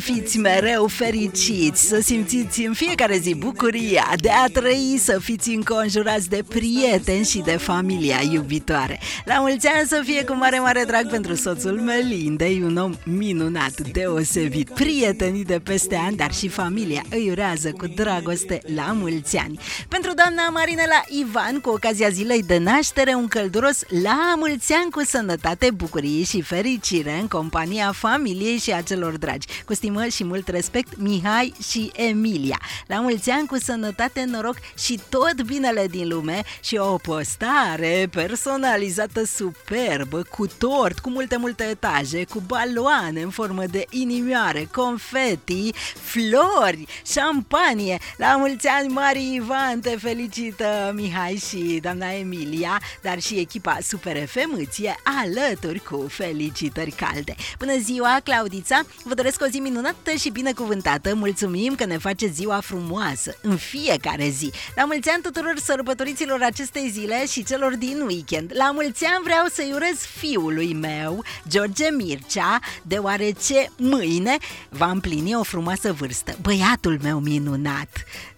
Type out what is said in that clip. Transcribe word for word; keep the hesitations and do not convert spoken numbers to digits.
Fiți mereu fericiți, să simțiți în fiecare zi bucuria de a trăi, să fiți înconjurați de prieteni și de familia iubitoare. La mulți ani să fie cu mare, mare drag pentru soțul Melindei, un om minunat, deosebit. Prietenii de peste ani, dar și familia îi urează cu dragoste la mulți ani. Pentru doamna Marinela Ivan, cu ocazia zilei de naștere, un călduros la mulți ani cu sănătate, bucurie și fericire în compania familiei și a celor dragi. Cu stimă și mult respect, Mihai și Emilia. La mulți ani cu sănătate, noroc și tot binele din lume și o postare personalizată superbă, cu tort, cu multe, multe etaje, cu baloane în formă de inimioare, confeti, flori, șampanie. La mulți ani, Mari Ivan, te felicită Mihai și doamna Emilia, dar și echipa Super F M îți e alături cu felicitări calde. Bună ziua, Claudița! Vă doresc o zi minunată și binecuvântată. Mulțumim că ne face ziua frumoasă în fiecare zi. La mulți ani tuturor sărbătoriților acestei zile și celor din weekend. La mulți ani vreau să-i urez fiului meu, George Mircea, deoarece mâine va împlini o frumoasă vârstă. Băiatul meu minunat,